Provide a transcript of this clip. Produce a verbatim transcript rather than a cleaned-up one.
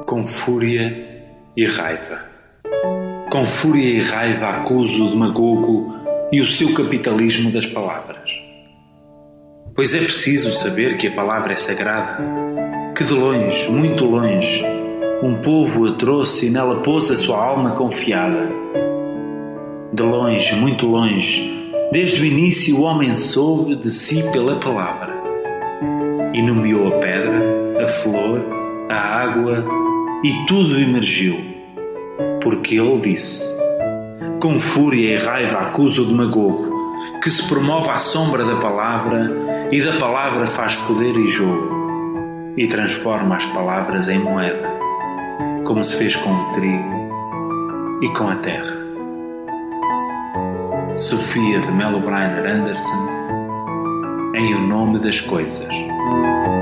Com fúria e raiva. Com fúria e raiva acuso o demagogo e o seu capitalismo das palavras. Pois é preciso saber que a palavra é sagrada, que de longe, muito longe, um povo a trouxe e nela pôs a sua alma confiada. De longe, muito longe, desde o início o homem soube de si pela palavra e nomeou a pedra, a flor, a água e tudo emergiu, porque ele disse: com fúria e raiva acuso o demagogo que se promove à sombra da palavra e da palavra faz poder e jogo e transforma as palavras em moeda, como se fez com o trigo e com a terra. Sofia de Mello Briner Anderson, em O Nome das Coisas.